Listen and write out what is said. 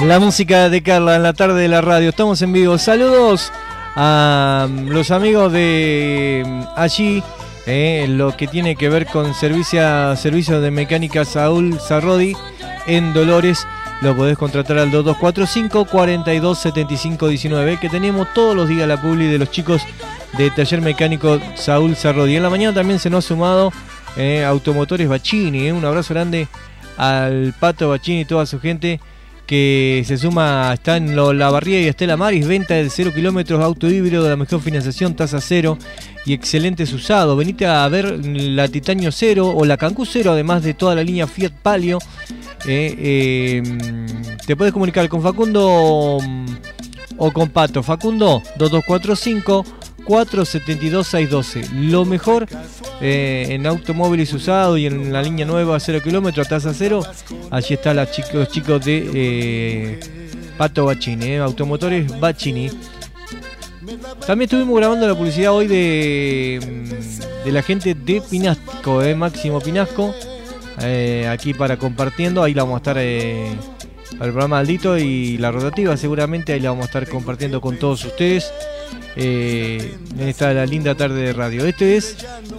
La música de Carla en la tarde de la radio. Estamos en vivo. Saludos a los amigos de allí, lo que tiene que ver con servicio de mecánica Saúl Sarrodi en Dolores. Lo podés contratar al 2245 427519, que tenemos todos los días la publi de los chicos de Taller Mecánico Saúl Sarrodi. En la mañana también se nos ha sumado Automotores Bacchini. Un abrazo grande al Pato Bacchini y toda su gente que se suma. Está en La Barría y Estela Maris. Venta de 0 kilómetros, auto híbrido de la mejor financiación, tasa cero y excelentes usados. Venite a ver la Titanio Cero o la Cancú Cero, además de toda la línea Fiat Palio. Te puedes comunicar con Facundo o con Pato. Facundo 2245 472-612. Lo mejor en automóviles usados y en la línea nueva 0 kilómetros, tasa cero. Allí están los chicos de Pato Bacchini, Automotores Bacchini. También estuvimos grabando la publicidad hoy de la gente de Pinasco, Máximo Pinasco, aquí para compartiendo. Ahí la vamos a estar para el programa Aldito y la rotativa, seguramente ahí la vamos a estar compartiendo con todos ustedes en esta linda tarde de radio. Este es